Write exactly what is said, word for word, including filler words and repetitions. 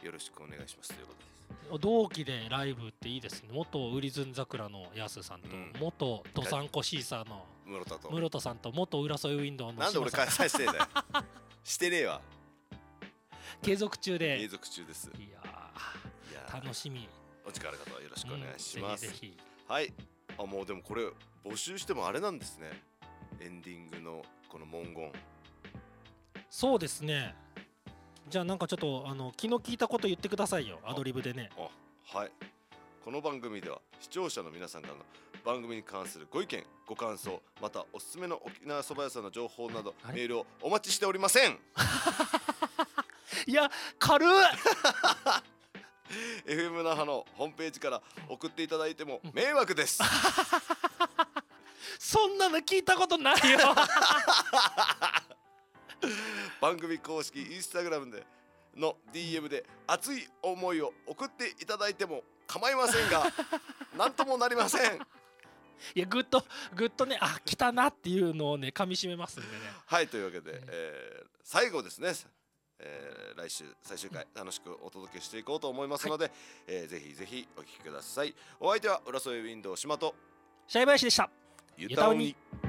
よろしくお願いしますということです。 同期でライブっていいですね。元ウリズン桜のヤスさんと、うん、元ドサンコシーサーの室田と室田さんと元浦添ウィンドウのなんで俺開催してんだよしてねえわ。 継続中で継続中です。 いやー楽しみ。 お力方よろしくお願いします、 うん、ぜひぜひ。 はい。あ、もうでもこれ募集してもあれなんですね。エンディングのこの文言。 そうですね。じゃあなんかちょっとあの気の利いたこと言ってくださいよ、アドリブでね。 あ、はい。この番組では視聴者の皆さんからの番組に関するご意見ご感想、またおすすめの沖縄そば屋さんの情報などメールをお待ちしておりませんいや軽っエフエム 那覇のホームページから送っていただいても迷惑ですそんなの聞いたことないよ番組公式インスタグラムでの ディーエム で熱い思いを送っていただいても構いませんがなんともなりません。 いやぐっとぐっとね、あ、来たなっていうのをね噛み締めますんでね。 はい、というわけで、えー、最後ですね、えー、来週最終回楽しくお届けしていこうと思いますので、はい、えー、ぜひぜひお聞きください。お相手は浦添ウィンドウ島とシャイバヤシでした。 ゆたおに。